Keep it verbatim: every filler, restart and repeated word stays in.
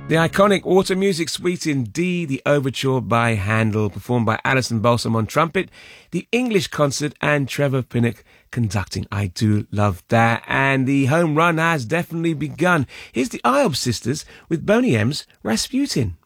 The iconic Water Music Suite in D, the Overture by Handel, performed by Alison Balsam on trumpet, the English concert and Trevor Pinnock conducting. I do love that. And the home run has definitely begun. Here's the Iobs Sisters with Boney M's Rasputin.